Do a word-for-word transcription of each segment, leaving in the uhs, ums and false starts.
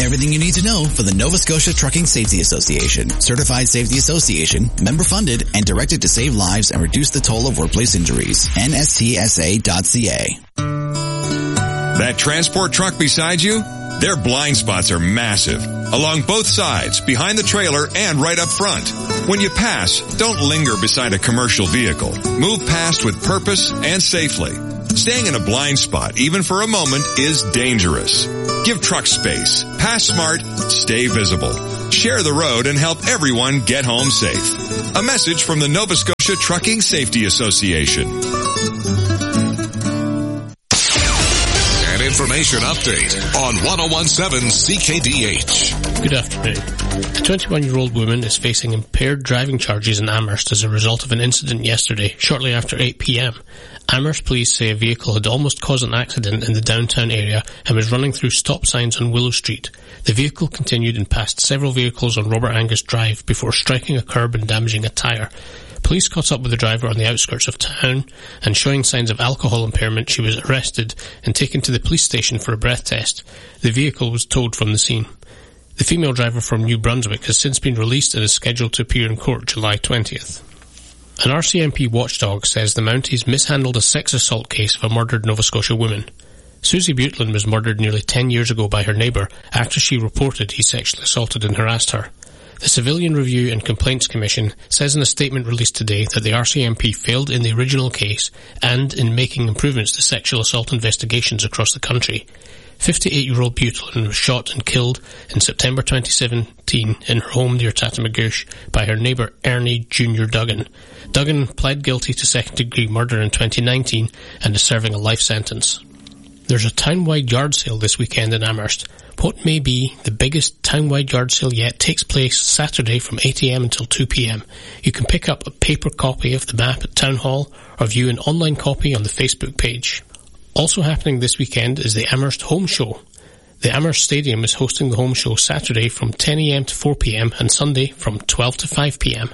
everything you need to know for the Nova Scotia Trucking Safety Association. Certified Safety Association, member funded, and directed to save lives and reduce the toll of workplace injuries. N S T S A dot C A. That transport truck beside you? Their blind spots are massive. Along both sides, behind the trailer, and right up front. When you pass, don't linger beside a commercial vehicle. Move past with purpose and safely. Staying in a blind spot, even for a moment, is dangerous. Give trucks space. Pass smart. Stay visible. Share the road and help everyone get home safe. A message from the Nova Scotia Trucking Safety Association. An information update on one oh one seven C K D H. Good afternoon. A twenty-one-year-old woman is facing impaired driving charges in Amherst as a result of an incident yesterday, shortly after eight p.m. Amherst police say a vehicle had almost caused an accident in the downtown area and was running through stop signs on Willow Street. The vehicle continued and passed several vehicles on Robert Angus Drive before striking a curb and damaging a tyre. Police caught up with the driver on the outskirts of town, and showing signs of alcohol impairment, she was arrested and taken to the police station for a breath test. The vehicle was towed from the scene. The female driver from New Brunswick has since been released and is scheduled to appear in court July twentieth. An R C M P watchdog says the Mounties mishandled a sex assault case of a murdered Nova Scotia woman. Susie Buteland was murdered nearly ten years ago by her neighbour after she reported he sexually assaulted and harassed her. The Civilian Review and Complaints Commission says in a statement released today that the R C M P failed in the original case and in making improvements to sexual assault investigations across the country. fifty-eight-year-old Buteland was shot and killed in September twenty seventeen in her home near Tatamagouche by her neighbour Ernie Junior Duggan. Duggan pled guilty to second-degree murder in twenty nineteen and is serving a life sentence. There's a town-wide yard sale this weekend in Amherst. What may be the biggest town-wide yard sale yet takes place Saturday from eight a.m. until two p.m. You can pick up a paper copy of the map at Town Hall or view an online copy on the Facebook page. Also happening this weekend is the Amherst Home Show. The Amherst Stadium is hosting the Home Show Saturday from ten a.m. to four p.m. and Sunday from twelve to five p.m.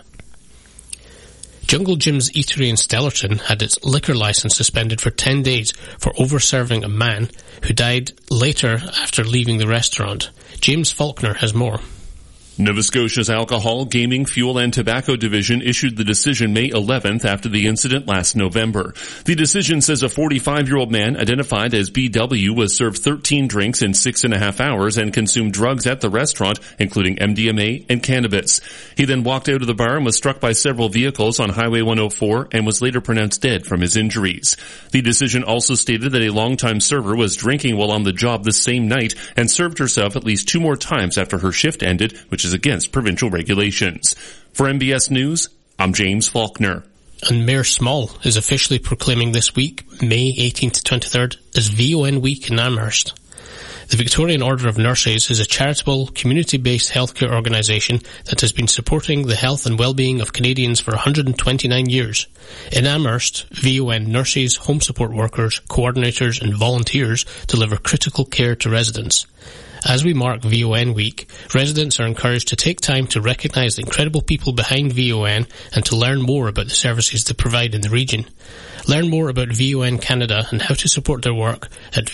Jungle Jim's Eatery in Stellarton had its liquor licence suspended for ten days for over-serving a man who died later after leaving the restaurant. James Faulkner has more. Nova Scotia's Alcohol, Gaming, Fuel and Tobacco Division issued the decision May eleventh after the incident last November. The decision says a forty-five-year-old man identified as B W was served thirteen drinks in six and a half hours and consumed drugs at the restaurant, including M D M A and cannabis. He then walked out of the bar and was struck by several vehicles on Highway one oh four and was later pronounced dead from his injuries. The decision also stated that a longtime server was drinking while on the job the same night and served herself at least two more times after her shift ended, which is against provincial regulations. For M B S News, I'm James Faulkner. And Mayor Small is officially proclaiming this week, May eighteenth to twenty-third, as V O N Week in Amherst. The Victorian Order of Nurses is a charitable, community-based healthcare organisation that has been supporting the health and well-being of Canadians for one hundred twenty-nine years. In Amherst, V O N nurses, home support workers, coordinators and volunteers deliver critical care to residents. As we mark V O N Week, residents are encouraged to take time to recognise the incredible people behind V O N and to learn more about the services they provide in the region. Learn more about V O N Canada and how to support their work at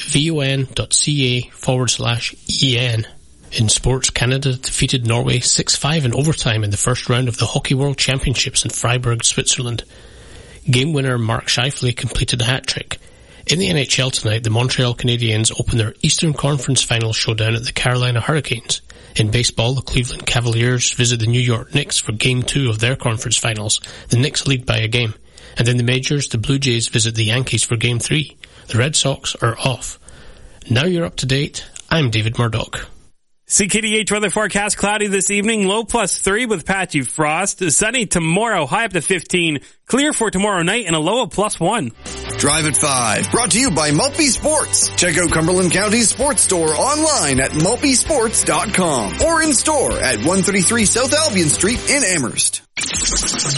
von.ca forward slash EN. In sports, Canada defeated Norway six five in overtime in the first round of the Hockey World Championships in Freiburg, Switzerland. Game winner Mark Scheifele completed a hat-trick. In the N H L tonight, the Montreal Canadiens open their Eastern Conference Final showdown at the Carolina Hurricanes. In baseball, the Cleveland Cavaliers visit the New York Knicks for Game two of their conference finals. The Knicks lead by a game. And in the majors, the Blue Jays visit the Yankees for Game three. The Red Sox are off. Now you're up to date. I'm David Murdoch. C K D H weather forecast: cloudy this evening, low plus three with patchy frost. Sunny tomorrow, high up to fifteen. Clear for tomorrow night and a low of plus one. Drive at five, brought to you by Maltby Sports. Check out Cumberland County's sports store online at maltby sports dot com or in store at one thirty-three South Albion Street in Amherst.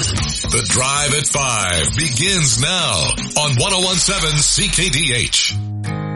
The Drive at five begins now on one oh one seven C K D H.